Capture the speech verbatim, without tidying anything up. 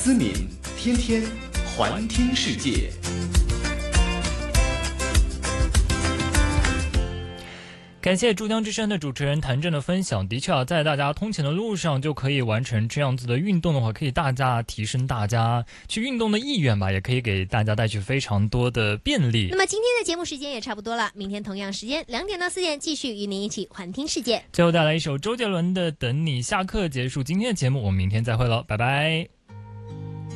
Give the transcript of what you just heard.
思敏，天天环听世界。 感谢珠江之声的主持人谭震的分享。的确啊，在大家通勤的路上就可以完成这样子的运动的话，可以大家提升大家去运动的意愿吧，也可以给大家带去非常多的便利。 那么今天的节目时间也差不多了，明天同样时间两点到四点继续与您一起环听世界。 最后带来一首周杰伦的《等你下课》，结束今天的节目，我们明天再会了，拜拜。